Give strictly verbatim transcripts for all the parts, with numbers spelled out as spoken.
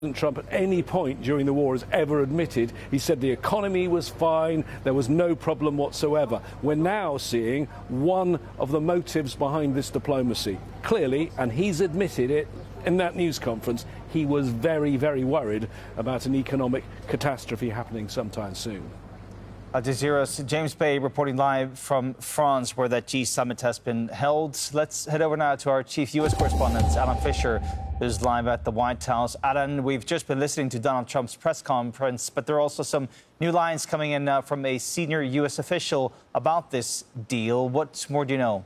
President Trump at any point during the war has ever admitted. He said the economy was fine, there was no problem whatsoever. We're now seeing one of the motives behind this diplomacy. Clearly, and he's admitted it in that news conference, he was very, very worried about an economic catastrophe happening sometime soon. Al Jazeera's James Bay reporting live from France, where that G summit has been held. Let's head over now to our chief U S correspondent, Alan Fisher, who's live at the White House. Alan, we've just been listening to Donald Trump's press conference, but there are also some new lines coming in uh, from a senior U S official about this deal. What more do you know?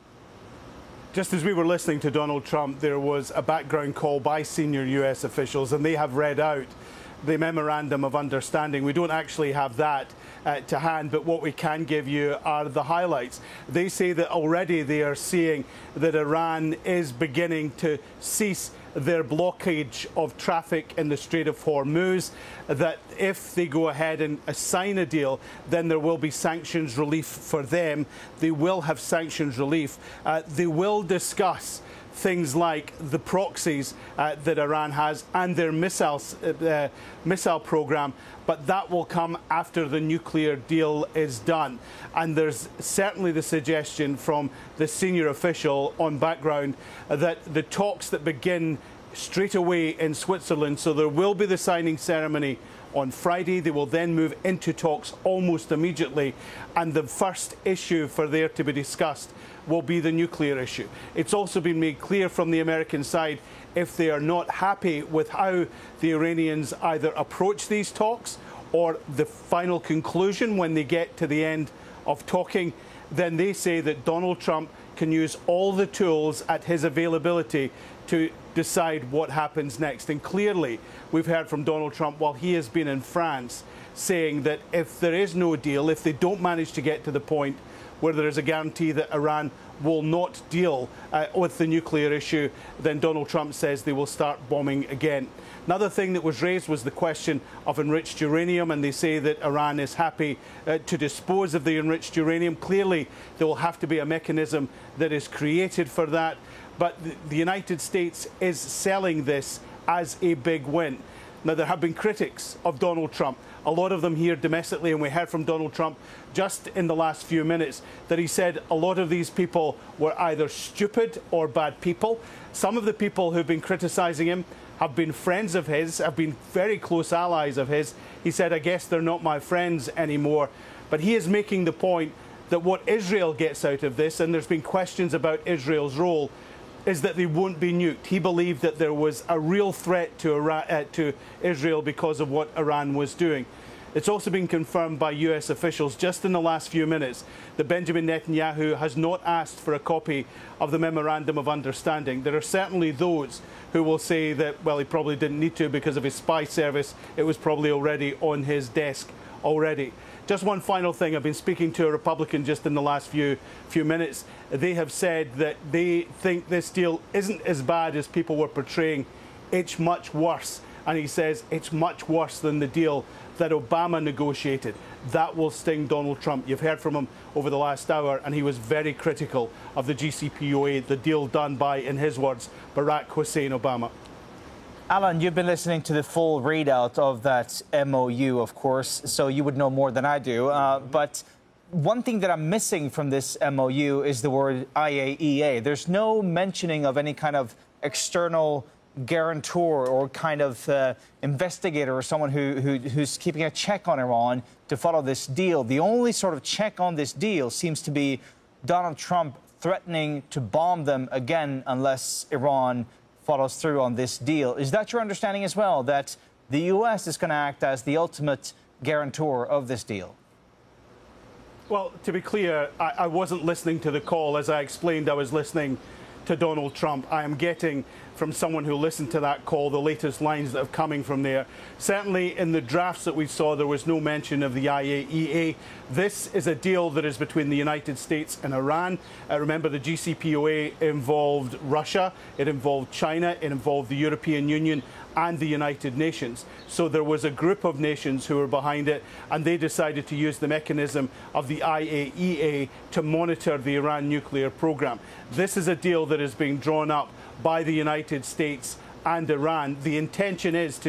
Just as we were listening to Donald Trump, there was a background call by senior U S officials, and they have read out the Memorandum of Understanding. We don't actually have that uh, to hand, but what we can give you are the highlights. They say that already they are seeing that Iran is beginning to cease their blockage of traffic in the Strait of Hormuz, that if they go ahead and sign a deal, then there will be sanctions relief for them. They will have sanctions relief. Uh, they will discuss things like the proxies uh, that Iran has and their missiles, uh, missile program, but that will come after the nuclear deal is done. And there's certainly the suggestion from the senior official on background uh, that the talks that begin straight away in Switzerland, so there will be the signing ceremony on Friday. They will then move into talks almost immediately, and the first issue for there to be discussed will be the nuclear issue. It's also been made clear from the American side, if they are not happy with how the Iranians either approach these talks or the final conclusion when they get to the end of talking, then they say that Donald Trump can use all the tools at his availability to decide what happens next. And clearly, we've heard from Donald Trump while he has been in France, saying that if there is no deal, if they don't manage to get to the point where there is a guarantee that Iran will not deal uh, with the nuclear issue, then Donald Trump says they will start bombing again. Another thing that was raised was the question of enriched uranium, and they say that Iran is happy uh, to dispose of the enriched uranium. Clearly, there will have to be a mechanism that is created for that. But the United States is selling this as a big win. Now, there have been critics of Donald Trump, a lot of them here domestically, and we heard from Donald Trump just in the last few minutes that he said a lot of these people were either stupid or bad people. Some of the people who've been criticising him have been friends of his, have been very close allies of his. He said, I guess they're not my friends anymore. But he is making the point that what Israel gets out of this, and there's been questions about Israel's role, is that they won't be nuked. He believed that there was a real threat to, Iran, uh, to Israel because of what Iran was doing. It's also been confirmed by U S officials just in the last few minutes that Benjamin Netanyahu has not asked for a copy of the Memorandum of Understanding. There are certainly those who will say that, well, he probably didn't need to because of his spy service. It was probably already on his desk already. Just one final thing. I've been speaking to a Republican just in the last few few minutes. They have said that they think this deal isn't as bad as people were portraying. It's much worse. And he says it's much worse than the deal that Obama negotiated. That will sting Donald Trump. You've heard from him over the last hour, and he was very critical of the J C P O A, the deal done by, in his words, Barack Hussein Obama. Alan, you've been listening to the full readout of that M O U, of course, so you would know more than I do. Uh, but one thing that I'm missing from this M O U is the word I A E A. There's no mentioning of any kind of external guarantor or kind of uh, investigator or someone who, who who's keeping a check on Iran to follow this deal. The only sort of check on this deal seems to be Donald Trump threatening to bomb them again unless Iran follows through on this deal. Is that your understanding as well, that the U S is going to act as the ultimate guarantor of this deal? Well, to be clear, I, I wasn't listening to the call. As I explained, I was listening to Donald Trump. I am getting from someone who listened to that call the latest lines that are coming from there. Certainly in the drafts that we saw, there was no mention of the I A E A. This is a deal that is between the United States and Iran. Uh, remember, the J C P O A involved Russia, it involved China, it involved the European Union and the United Nations. So there was a group of nations who were behind it, and they decided to use the mechanism of the I A E A to monitor the Iran nuclear program. This is a deal that is being drawn up by the United States and Iran. The intention is to